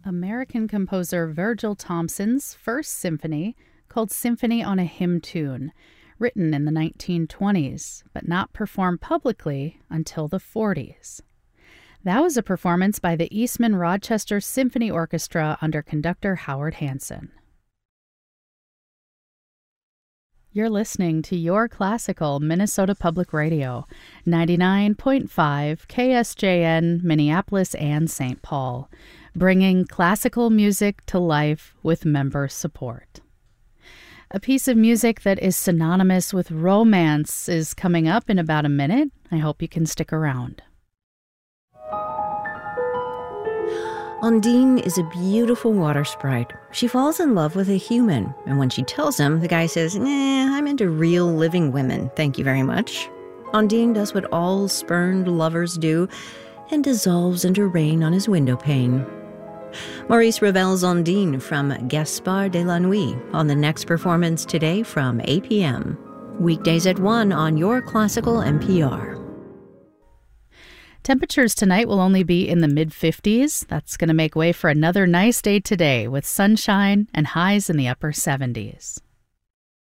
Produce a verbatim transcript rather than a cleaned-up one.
American composer Virgil Thomson's first symphony, called Symphony on a Hymn Tune, written in the nineteen twenties, but not performed publicly until the forties. That was a performance by the Eastman Rochester Symphony Orchestra under conductor Howard Hanson. You're listening to Your Classical Minnesota Public Radio, ninety-nine point five K S J N, Minneapolis and Saint Paul, bringing classical music to life with member support. A piece of music that is synonymous with romance is coming up in about a minute. I hope you can stick around. Undine is a beautiful water sprite. She falls in love with a human, and when she tells him, the guy says, nah, I'm into real living women, thank you very much. Undine does what all spurned lovers do and dissolves into rain on his window pane. Maurice Ravel's Undine from Gaspard de la Nuit on the next performance today from eight p.m. Weekdays at one on Your Classical N P R. Temperatures tonight will only be in the mid-fifties. That's going to make way for another nice day today with sunshine and highs in the upper seventies.